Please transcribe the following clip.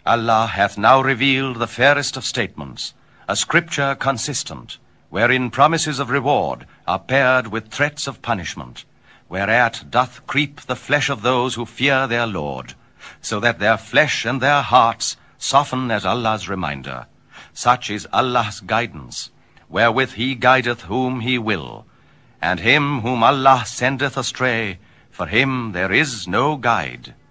Allah hath now revealed the fairest of statements, a scripture consistent, wherein promises of reward are paired with threats of punishment, whereat doth creep the flesh of those who fear their Lord, so that their flesh and their hearts soften at Allah's reminder. Such is Allah's guidance, wherewith he guideth whom he will, and him whom Allah sendeth astray, for him there is no guide.